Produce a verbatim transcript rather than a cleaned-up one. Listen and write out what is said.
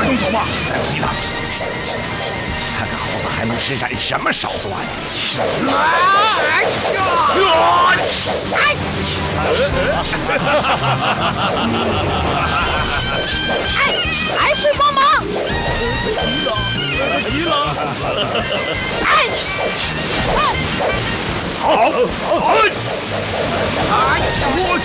动手吧！别急他，看看猴子还能施展什么手段。来呀！ 哎，还不帮忙！ 急了，急了！ 哎， 好，好，哎，哎，我操！